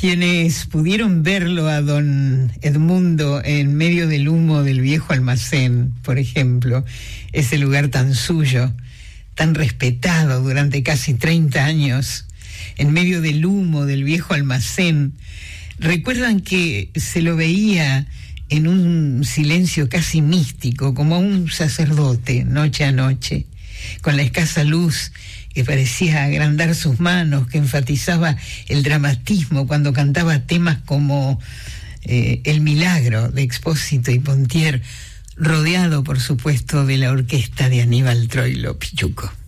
Quienes pudieron verlo a don Edmundo en medio del humo del viejo almacén, por ejemplo, ese lugar tan suyo, tan respetado durante casi 30 años, en medio del humo del viejo almacén, recuerdan que se lo veía en un silencio casi místico, como a un sacerdote, noche a noche, con la escasa luz que parecía agrandar sus manos, que enfatizaba el dramatismo cuando cantaba temas como El Milagro de Expósito y Pontier, rodeado, por supuesto, de la orquesta de Aníbal Troilo Pichuco.